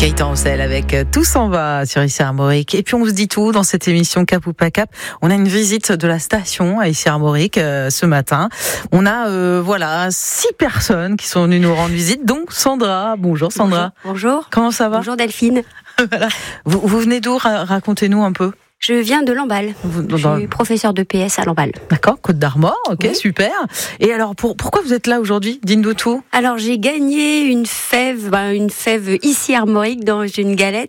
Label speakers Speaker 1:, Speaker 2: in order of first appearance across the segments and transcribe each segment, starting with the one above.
Speaker 1: Gaëtan Roussel avec Tout s'en va sur Issy Armorique. Et puis on se dit tout dans cette émission Cap ou pas Cap. On a une visite de la station à Issy Armorique ce matin. On a 6 personnes qui sont venues nous rendre visite, donc Sandra. Bonjour Sandra.
Speaker 2: Bonjour.
Speaker 1: Comment ça va?
Speaker 2: Bonjour Delphine.
Speaker 1: Voilà. Vous venez d'où? Racontez-nous un peu.
Speaker 2: Je viens de Lamballe. Je suis professeur de PS à Lamballe.
Speaker 1: D'accord, Côte d'Armor, ok,
Speaker 2: Oui.
Speaker 1: Super. Et alors, pourquoi vous êtes là aujourd'hui? Dites-nous tout.
Speaker 2: Alors j'ai gagné une fève Issy Armorique dans une galette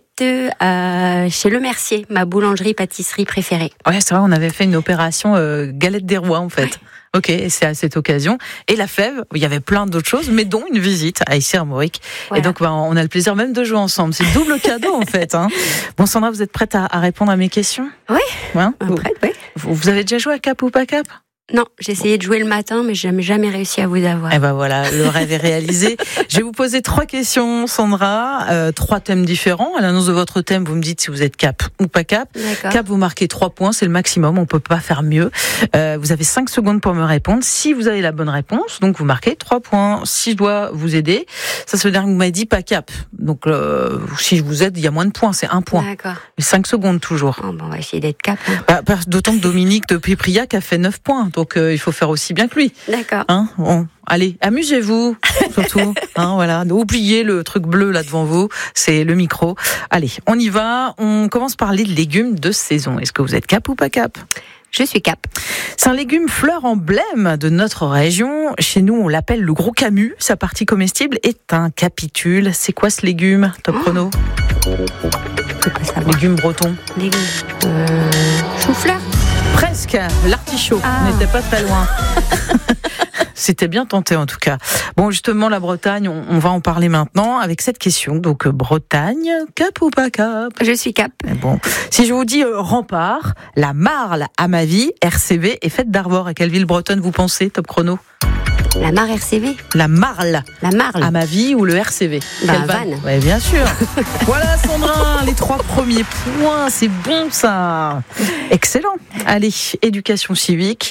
Speaker 2: chez Le Mercier, ma boulangerie-pâtisserie préférée.
Speaker 1: Ouais, c'est vrai, on avait fait une opération galette des rois en fait. Ouais. Ok, et c'est à cette occasion. Et la fève, il y avait plein d'autres choses, mais dont une visite à Issy Armorique. Voilà. Et donc, on a le plaisir même de jouer ensemble. C'est double cadeau en fait. Hein. Bon, Sandra, vous êtes prête à répondre à mes questions?
Speaker 2: Oui.
Speaker 1: Hein,
Speaker 2: Prête, oui.
Speaker 1: Vous avez déjà joué à Cap ou pas Cap?
Speaker 2: Non, j'ai essayé de jouer le matin, mais j'ai jamais réussi à vous avoir.
Speaker 1: Eh ben voilà, le rêve est réalisé. Je vais vous poser 3 questions, Sandra, 3 thèmes différents. À l'annonce de votre thème, vous me dites si vous êtes Cap ou pas Cap.
Speaker 2: D'accord.
Speaker 1: Cap, vous marquez 3 points, c'est le maximum, on peut pas faire mieux. Vous avez 5 secondes pour me répondre. Si vous avez la bonne réponse, donc vous marquez 3 points. Si je dois vous aider, ça veut dire que vous m'avez dit pas Cap. Donc si je vous aide, il y a moins de points, c'est 1 point.
Speaker 2: D'accord.
Speaker 1: Mais 5 secondes toujours.
Speaker 2: Oh, bon, on va essayer d'être Cap. Hein.
Speaker 1: D'autant que Dominique de Pépriac a fait 9 points. Donc il faut faire aussi bien que lui.
Speaker 2: D'accord.
Speaker 1: Hein, bon, allez, amusez-vous surtout. Hein, voilà, oubliez le truc bleu là devant vous, c'est le micro. Allez, on y va. On commence par les légumes de saison. Est-ce que vous êtes Cap ou pas Cap?
Speaker 2: Je suis Cap.
Speaker 1: C'est un légume fleur emblème de notre région. Chez nous, on l'appelle le gros camus. Sa partie comestible est un capitule. C'est quoi ce légume? Top chrono.
Speaker 2: Je peux pas savoir.
Speaker 1: Légume breton.
Speaker 2: Légumes. Chou-fleur.
Speaker 1: Presque, l'artichaut.
Speaker 2: Ah.
Speaker 1: On n'était pas très loin. C'était bien tenté en tout cas. Bon, justement, la Bretagne, on va en parler maintenant avec cette question. Donc, Bretagne, Cap ou pas Cap?
Speaker 2: Je suis Cap.
Speaker 1: Bon, si je vous dis Rempart, la Marle à ma vie, RCV et Fête d'Arvor, à quelle ville bretonne vous pensez? Top chrono.
Speaker 2: La Mare RCV.
Speaker 1: La Marle.
Speaker 2: La Marle.
Speaker 1: À ma vie ou le RCV? Quelle
Speaker 2: Vannes.
Speaker 1: Ouais, bien sûr. Voilà, Sandra, les 3 premiers points. C'est bon, ça. Excellent. Allez, éducation civique.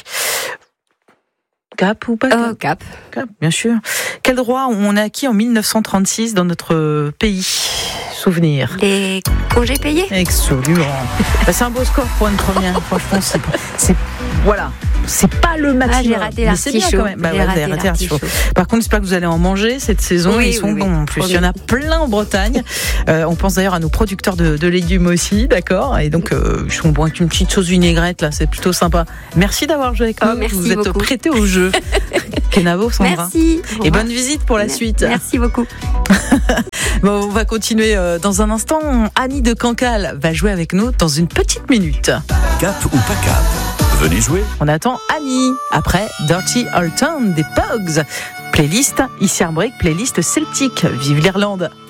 Speaker 1: Cap ou pas Cap?
Speaker 2: Cap.
Speaker 1: Cap, bien sûr. Quel droit on a acquis en 1936 dans notre pays? Souvenir.
Speaker 2: Les congés payés.
Speaker 1: Absolument. C'est un beau score pour une première. Franchement, c'est voilà. C'est pas le maximum.
Speaker 2: J'ai raté l'artichaut.
Speaker 1: J'ai raté l'artichaut. Par contre, j'espère que vous allez en manger cette saison.
Speaker 2: Oui,
Speaker 1: ils sont bons en plus.
Speaker 2: Oui.
Speaker 1: Il y en a plein en Bretagne. On pense d'ailleurs à nos producteurs de légumes aussi, d'accord? Et donc, ils sont bons avec une petite sauce vinaigrette, là. C'est plutôt sympa. Merci d'avoir joué avec nous.
Speaker 2: Merci
Speaker 1: vous êtes
Speaker 2: beaucoup.
Speaker 1: prêtés au jeu. Kenavo, Sandra.
Speaker 2: Merci.
Speaker 1: Et bonne visite pour la suite.
Speaker 2: Merci beaucoup.
Speaker 1: Bon, on va continuer dans un instant. Annie de Cancale va jouer avec nous dans une petite minute.
Speaker 3: Cap ou pas Cap? Venez jouer.
Speaker 1: On attend Annie après Dirty Old Town des Pogs. Playlist Issy Armorique, playlist celtique. Vive l'Irlande!